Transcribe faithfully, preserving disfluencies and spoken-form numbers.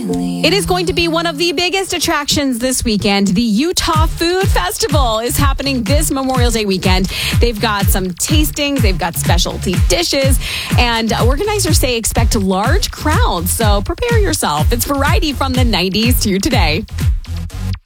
It is going to be one of the biggest attractions this weekend. The Utah Food Festival is happening this Memorial Day weekend. They've got some tastings, they've got specialty dishes, and organizers say expect large crowds. So prepare yourself. It's variety from the nineties to today.